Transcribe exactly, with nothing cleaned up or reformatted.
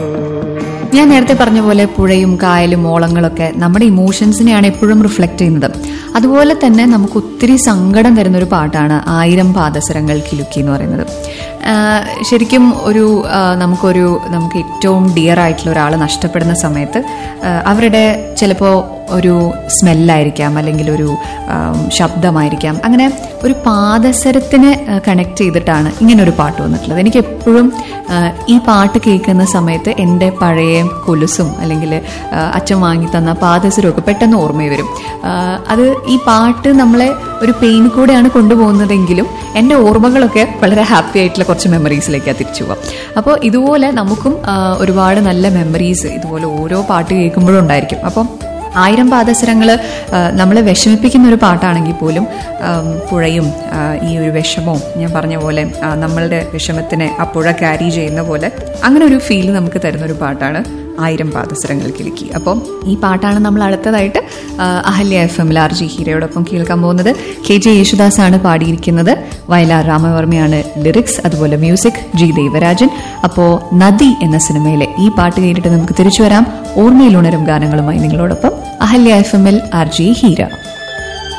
ഞാൻ നേരത്തെ പറഞ്ഞ പോലെ പുഴയും കായലും ഓളങ്ങളൊക്കെ നമ്മുടെ ഇമോഷൻസിനെയാണ് എപ്പോഴും റിഫ്ലക്ട് ചെയ്യുന്നത്. അതുപോലെ തന്നെ നമുക്ക് ഒത്തിരി സങ്കടം തരുന്നൊരു പാട്ടാണ് ആയിരം പാദസരങ്ങൾ കിലുക്കി എന്ന് പറയുന്നത്. ശരിക്കും ഒരു നമുക്കൊരു നമുക്ക് ഏറ്റവും ഡിയർ ആയിട്ടുള്ള ഒരാൾ നഷ്ടപ്പെടുന്ന സമയത്ത് അവരുടെ ചിലപ്പോൾ ഒരു സ്മെല്ലായിരിക്കാം, അല്ലെങ്കിൽ ഒരു ശബ്ദമായിരിക്കാം, അങ്ങനെ ഒരു പാദസരത്തിനെ കണക്ട് ചെയ്തിട്ടാണ് ഇങ്ങനൊരു പാട്ട് വന്നിട്ടുള്ളത്. എനിക്ക് എപ്പോഴും ഈ പാട്ട് കേൾക്കുന്ന സമയത്ത് എൻ്റെ പഴയ കൊലുസും അല്ലെങ്കിൽ അച്ഛൻ വാങ്ങി തന്ന പാദസരമൊക്കെ പെട്ടെന്ന് ഓർമ്മ വരും. അത് ഈ പാട്ട് നമ്മളെ ഒരു പെയിൻ കൂടെയാണ് കൊണ്ടുപോകുന്നതെങ്കിലും എൻ്റെ ഓർമ്മകളൊക്കെ വളരെ ഹാപ്പി ആയിട്ടുള്ള കുറച്ച് മെമ്മറീസിലേക്കാണ് തിരിച്ചു പോകാം. അപ്പോൾ ഇതുപോലെ നമുക്കും ഒരുപാട് നല്ല മെമ്മറീസ് ഇതുപോലെ ഓരോ പാട്ട് കേൾക്കുമ്പോഴും ഉണ്ടായിരിക്കും. അപ്പം ആയിരം പാദസരങ്ങൾ നമ്മളെ വിഷമിപ്പിക്കുന്ന ഒരു പാട്ടാണെങ്കിൽ പോലും പുഴയും ഈ ഒരു വിഷമവും ഞാൻ പറഞ്ഞ പോലെ നമ്മളുടെ വിഷമത്തിനെ ആ പുഴ ക്യാരി ചെയ്യുന്ന പോലെ അങ്ങനെ ഒരു ഫീൽ നമുക്ക് തരുന്നൊരു പാട്ടാണ് ആയിരം പാദസരങ്ങൾ കിലുക്കി. അപ്പം ഈ പാട്ടാണ് നമ്മൾ അടുത്തതായിട്ട് അഹല്യ എഫ് എമ്മിൽ ആർ ജി ഹീരയോടൊപ്പം കേൾക്കാൻ പോകുന്നത്. കെ ജെ യേശുദാസ് ആണ് പാടിയിരിക്കുന്നത്, വയലാർ രാമവർമ്മയാണ് ലിറിക്സ്, അതുപോലെ മ്യൂസിക് ജി ദേവരാജൻ. അപ്പോൾ നദി എന്ന സിനിമയിലെ ഈ പാട്ട് കേട്ടിട്ട് നമുക്ക് തിരിച്ചു വരാം. ഓർമ്മയിൽ ഉണരും ഗാനങ്ങളുമായി നിങ്ങളോടൊപ്പം അഹല്യ എഫ് എമ്മിൽ ആർ ജി ഹീര.